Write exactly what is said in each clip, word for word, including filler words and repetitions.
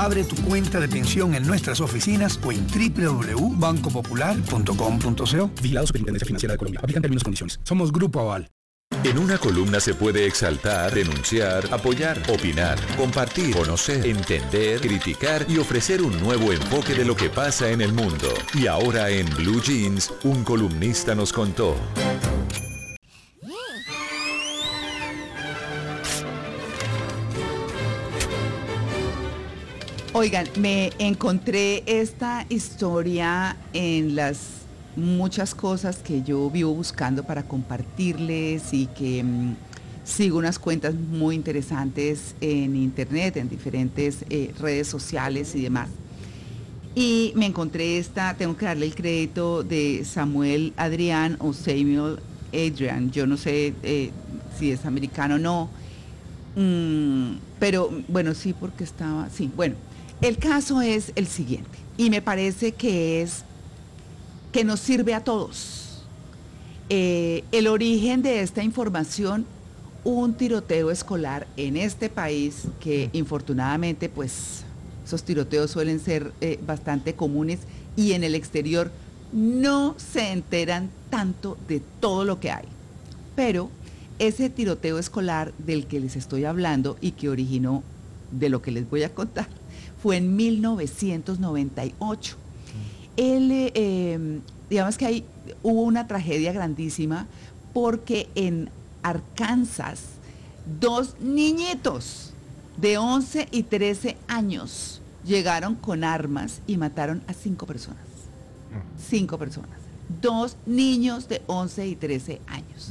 Abre tu cuenta de pensión en nuestras oficinas o en doble u doble u doble u punto banco popular punto com punto co. Vigilado Superintendencia Financiera de Colombia. Aplican términos y condiciones. Somos Grupo Aval. En una columna se puede exaltar, denunciar, apoyar, opinar, compartir, conocer, entender, criticar y ofrecer un nuevo enfoque de lo que pasa en el mundo. Y ahora en Blue Jeans, un columnista nos contó. Oigan, me encontré esta historia en las muchas cosas que yo vivo buscando para compartirles y que mmm, sigo unas cuentas muy interesantes en internet, en diferentes eh, redes sociales y demás. Y me encontré esta, tengo que darle el crédito de Samuel Adrián o Samuel Adrian, yo no sé eh, si es americano o no, mm, pero bueno, sí, porque estaba, sí, bueno. El caso es el siguiente, y me parece que es que nos sirve a todos. Eh, el origen de esta información, un tiroteo escolar en este país, que infortunadamente, pues, esos tiroteos suelen ser eh, bastante comunes, y en el exterior no se enteran tanto de todo lo que hay. Pero ese tiroteo escolar del que les estoy hablando y que originó de lo que les voy a contar, fue en mil novecientos noventa y ocho. Él, eh, digamos que ahí hubo una tragedia grandísima porque en Arkansas, dos niñitos de once y trece años llegaron con armas y mataron a cinco personas. Cinco personas. Dos niños de once y trece años.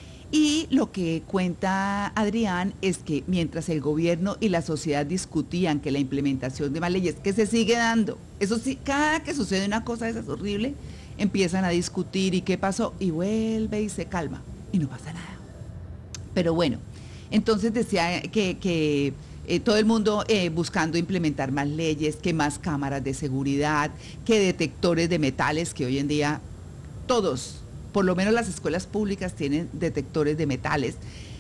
Y lo que cuenta Adrián es que mientras el gobierno y la sociedad discutían que la implementación de más leyes, que se sigue dando, eso sí, cada que sucede una cosa de esas horrible, empiezan a discutir y qué pasó, y vuelve y se calma, y no pasa nada. Pero bueno, entonces decía que, que eh, todo el mundo eh, buscando implementar más leyes, que más cámaras de seguridad, que detectores de metales, que hoy en día todos, por lo menos las escuelas públicas tienen detectores de metales.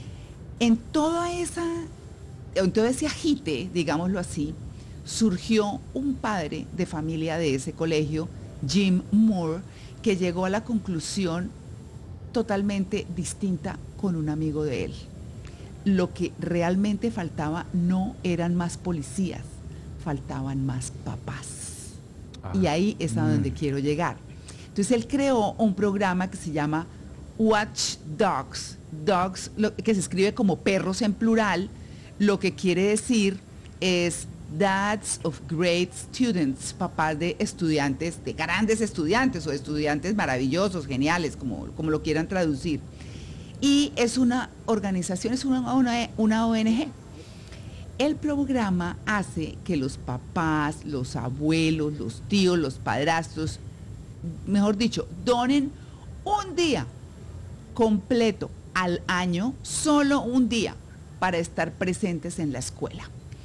En toda esa, en todo ese agite, digámoslo así, surgió un padre de familia de ese colegio, Jim Moore, que llegó a la conclusión totalmente distinta con un amigo de él. Lo que realmente faltaba no eran más policías, faltaban más papás. Ah, y ahí es a mm. donde quiero llegar. Entonces él creó un programa que se llama Watch Dogs, Dogs, lo, que se escribe como perros en plural, lo que quiere decir es Dads of Great Students, papás de estudiantes, de grandes estudiantes o estudiantes maravillosos, geniales, como, como lo quieran traducir. Y es una organización, es una, una, una O N G. El programa hace que los papás, los abuelos, los tíos, los padrastros, mejor dicho, donen un día completo al año, solo un día, para estar presentes en la escuela.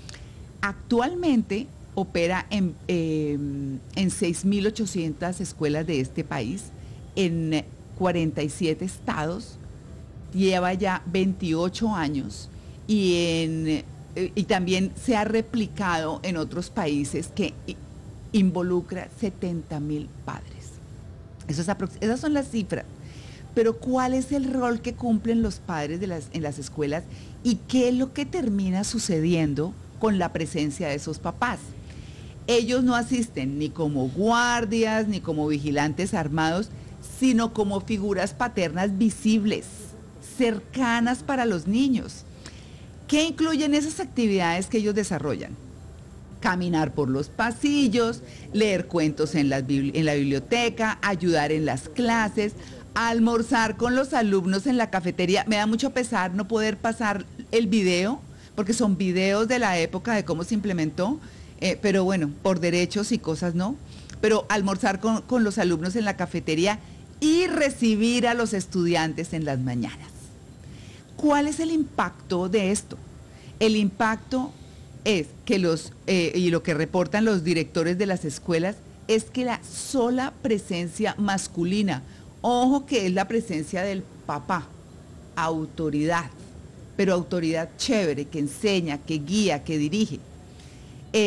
Actualmente opera en, eh, en seis mil ochocientas escuelas de este país, en cuarenta y siete estados, lleva ya veintiocho años y, en, eh, y también se ha replicado en otros países que involucra setenta mil padres. Eso es aprox- esas son las cifras. Pero ¿cuál es el rol que cumplen los padres de las, en las escuelas y qué es lo que termina sucediendo con la presencia de esos papás? Ellos no asisten ni como guardias ni como vigilantes armados, sino como figuras paternas visibles, cercanas para los niños. ¿Qué incluyen esas actividades que ellos desarrollan? Caminar por los pasillos, leer cuentos en la, en la biblioteca, ayudar en las clases, almorzar con los alumnos en la cafetería. Me da mucho pesar no poder pasar el video, porque son videos de la época de cómo se implementó, eh, pero bueno, por derechos y cosas no. Pero almorzar con, con los alumnos en la cafetería y recibir a los estudiantes en las mañanas. ¿Cuál es el impacto de esto? El impacto es que los, eh, y lo que reportan los directores de las escuelas, es que la sola presencia masculina, ojo que es la presencia del papá, autoridad, pero autoridad chévere, que enseña, que guía, que dirige, eh,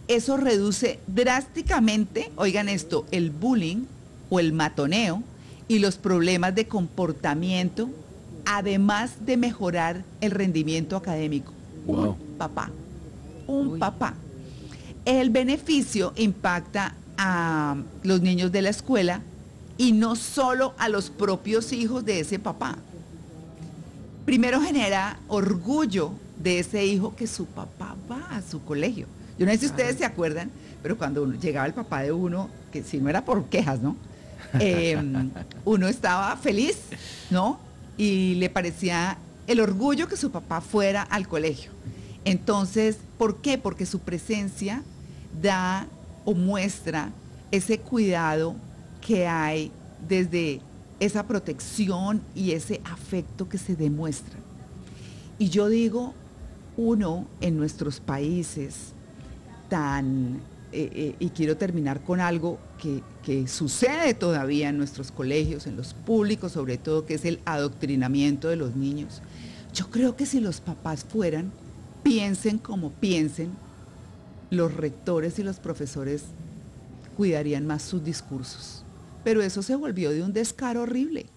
eso reduce drásticamente, oigan esto, el bullying o el matoneo y los problemas de comportamiento, además de mejorar el rendimiento académico. Wow. Un papá, un Uy. papá. El beneficio impacta a los niños de la escuela y no solo a los propios hijos de ese papá. Primero genera orgullo de ese hijo que su papá va a su colegio. Yo no sé si ustedes se acuerdan, pero cuando uno- llegaba el papá de uno, que si no era por quejas, ¿no? Eh, uno estaba feliz, ¿no? Y le parecía el orgullo que su papá fuera al colegio. Entonces, ¿por qué? Porque su presencia da o muestra ese cuidado que hay desde esa protección y ese afecto que se demuestra. Y yo digo, uno en nuestros países tan, eh, eh, y quiero terminar con algo que, que sucede todavía en nuestros colegios, en los públicos sobre todo, que es el adoctrinamiento de los niños. Yo creo que si los papás fueran, piensen como piensen, los rectores y los profesores cuidarían más sus discursos. Pero eso se volvió de un descaro horrible.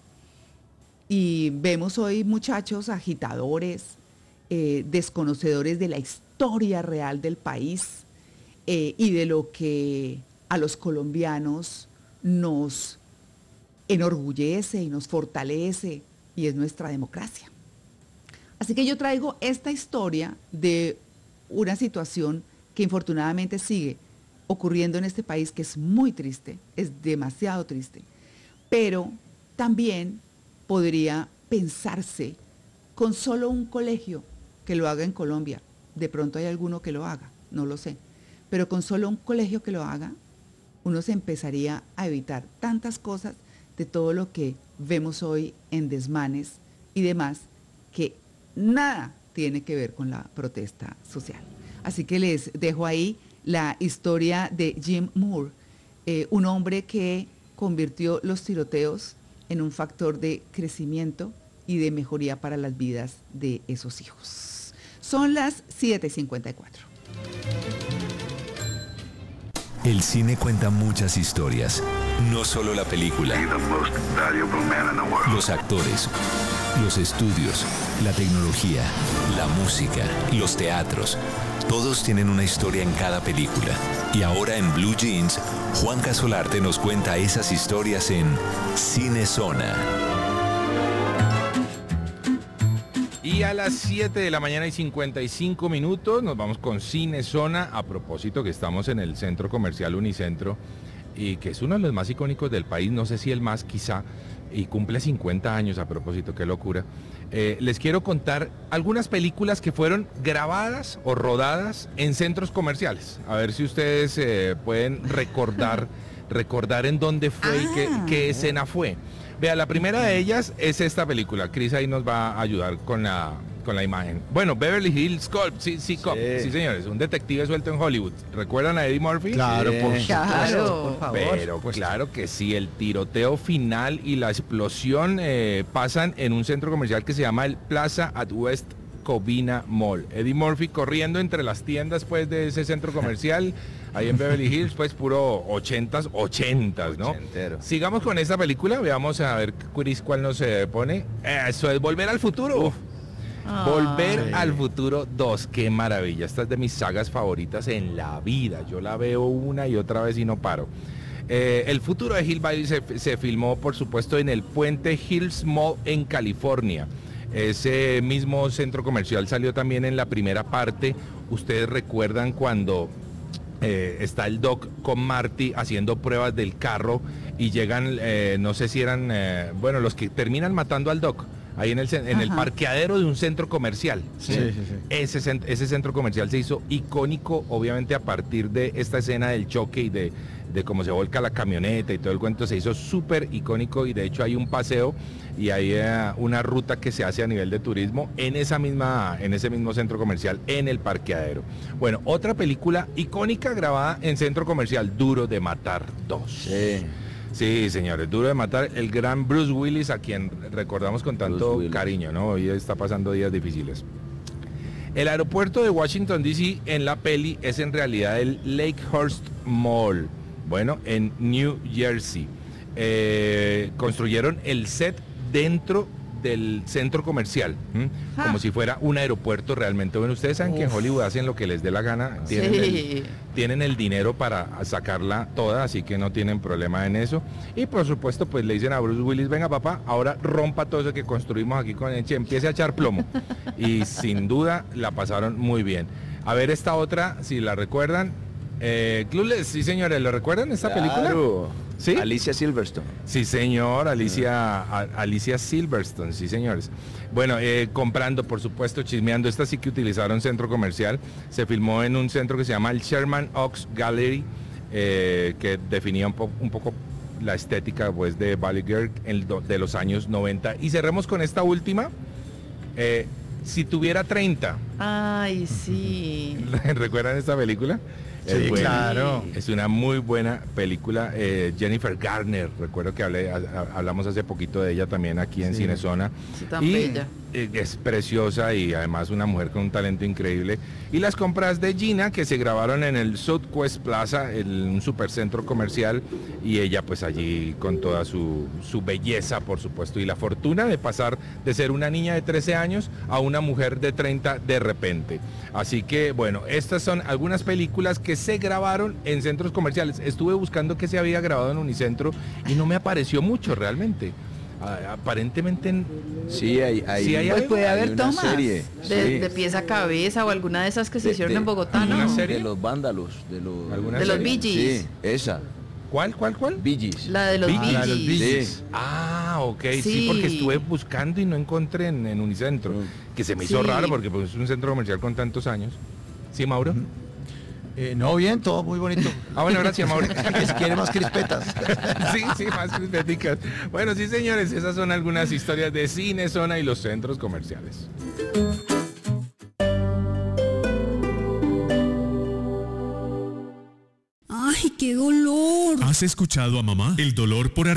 Y vemos hoy muchachos agitadores, eh, desconocedores de la historia real del país eh, y de lo que a los colombianos nos enorgullece y nos fortalece, y es nuestra democracia. Así que yo traigo esta historia de una situación que infortunadamente sigue ocurriendo en este país, que es muy triste, es demasiado triste, pero también podría pensarse con solo un colegio que lo haga en Colombia. De pronto hay alguno que lo haga, no lo sé, pero con solo un colegio que lo haga, uno se empezaría a evitar tantas cosas de todo lo que vemos hoy en desmanes y demás, que nada tiene que ver con la protesta social. Así que les dejo ahí la historia de Jim Moore, eh, un hombre que convirtió los tiroteos en un factor de crecimiento y de mejoría para las vidas de esos hijos. Son las siete y cincuenta y cuatro. El cine cuenta muchas historias, no solo la película. Los actores, los estudios, la tecnología, la música, los teatros, todos tienen una historia en cada película. Y ahora en Blue Jeans, Juan Casolarte nos cuenta esas historias en Cine Zona. Y a las siete de la mañana y cincuenta y cinco minutos nos vamos con Cine Zona, a propósito que estamos en el Centro Comercial Unicentro, y que es uno de los más icónicos del país, no sé si el más quizá, y cumple cincuenta años a propósito, qué locura. Eh, les quiero contar algunas películas que fueron grabadas o rodadas en centros comerciales. A ver si ustedes eh, pueden recordar, recordar en dónde fue Ah. y qué, qué escena fue. Vea, la primera de ellas es esta película. Chris ahí nos va a ayudar con la, con la imagen. Bueno, Beverly Hills Cop, sí, sí, Cop. Sí. Sí, señores, un detective suelto en Hollywood. ¿Recuerdan a Eddie Murphy? Claro, por Sí. Claro, por favor. Pero claro que sí, el tiroteo final y la explosión eh, pasan en un centro comercial que se llama el Plaza at West Covina Mall. Eddie Murphy corriendo entre las tiendas pues de ese centro comercial, ahí en Beverly Hills, pues puro ochentas, ochentas, ¿no? Ochentero. Sigamos con esta película, veamos a ver, Chris, cuál nos eh, pone. Eso es Volver al Futuro. Uf. Volver sí. al Futuro dos, qué maravilla. Esta es de mis sagas favoritas en la vida. Yo la veo una y otra vez y no paro. Eh, el futuro de Hill Valley se, se filmó, por supuesto, en el Puente Hills Mall en California. Ese mismo centro comercial salió también en la primera parte. Ustedes recuerdan cuando eh, está el Doc con Marty haciendo pruebas del carro y llegan, eh, no sé si eran, eh, bueno, los que terminan matando al Doc. Ahí en el, cen- en el Ajá. parqueadero de un centro comercial. Sí, sí, sí. Ese, cen- ese centro comercial se hizo icónico, obviamente, a partir de esta escena del choque y de, de cómo se volca la camioneta y todo el cuento. Se hizo súper icónico y de hecho hay un paseo y hay eh, una ruta que se hace a nivel de turismo en, esa misma, en ese mismo centro comercial, en el parqueadero. Bueno, otra película icónica grabada en centro comercial, Duro de Matar dos. Sí. Sí, señores, Duro de Matar, el gran Bruce Willis, a quien recordamos con tanto Bruce Willis. cariño, ¿no? Hoy está pasando días difíciles. El aeropuerto de Washington, D C en la peli es en realidad el Lakehurst Mall, bueno, en New Jersey. Eh, construyeron el set dentro del centro comercial, ¿m? Ah. como si fuera un aeropuerto realmente. Bueno, ustedes saben que en Hollywood hacen lo que les dé la gana, tienen, Sí. el, tienen el dinero para sacarla toda, así que no tienen problema en eso. Y por supuesto, pues le dicen a Bruce Willis, venga papá, ahora rompa todo eso que construimos aquí con Eche, empiece a echar plomo. Y sin duda la pasaron muy bien. A ver esta otra, si la recuerdan. Eh, Clueless, sí señores, ¿lo recuerdan esta película? Claro. ¿Sí? Alicia Silverstone. Sí, señor, Alicia, a- Alicia Silverstone, sí, señores. Bueno, eh, comprando, por supuesto, chismeando. Esta sí que utilizaron centro comercial. Se filmó en un centro que se llama el Sherman Oaks Gallery, eh, que definía un, po- un poco la estética pues, de Valley Girl el do- de los años noventa. Y cerremos con esta última. Eh, si tuviera treinta, Ay, sí. ¿recuerdan esta película? Sí, Es buena. claro. Es una muy buena película. Eh, Jennifer Garner, recuerdo que hablé, a- a- hablamos hace poquito de ella también aquí en Sí. Cinezona. Sí, tan Y, bella. eh, es preciosa y además una mujer con un talento increíble. Y las compras de Gina que se grabaron en el Southwest Plaza, el, un supercentro comercial, y ella pues allí con toda su, su belleza, por supuesto, y la fortuna de pasar de ser una niña de trece años a una mujer de treinta de repente. Así que bueno, estas son algunas películas que se grabaron en centros comerciales. Estuve buscando que se había grabado en Unicentro y no me apareció mucho realmente. Ah, aparentemente en- Sí, hay, hay, Sí, hay Pues puede hay haber una tomas. serie. De, sí. de pies a cabeza o alguna de esas que se De- hicieron de- en Bogotá, ¿Una ¿no? serie? De los vándalos, de los, ¿Alguna De los serie? Bee Gees. Sí, esa, ¿Cuál, cuál, cuál? Bee Gees. La de los Bee Bee Gees. Ah, los Gees. Bee Sí. Gees. Ah, ok, sí. Sí. porque estuve buscando y no encontré en, en Unicentro, Mm. que se me hizo Sí. raro porque pues, es un centro comercial con tantos años. ¿Sí, Mauro? Eh, no, bien, todo muy bonito. Ah, bueno, gracias, Mauro. Que si quiere más crispetas. Sí, sí, más crispeticas. Bueno, sí, señores, esas son algunas historias de cine, zona y los centros comerciales. ¡Ay, qué dolor! ¿Has escuchado a mamá? El dolor por